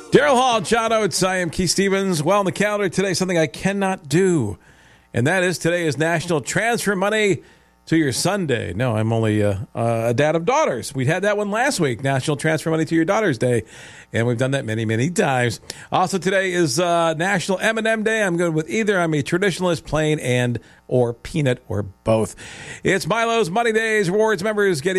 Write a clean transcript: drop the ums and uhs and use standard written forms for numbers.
Daryl Hall, John Oates, I am Keith Stevens. Well, on the calendar today, something I cannot do, and that is today is National Transfer Money to Your Sunday. No, I'm only a dad of daughters. We had that one last week, National Transfer Money to Your Daughters Day, and we've done that many, many times. Also, today is National M&M Day. I'm good with either. I'm a traditionalist, plain and or peanut or both. It's Milo's Money Days. Rewards members get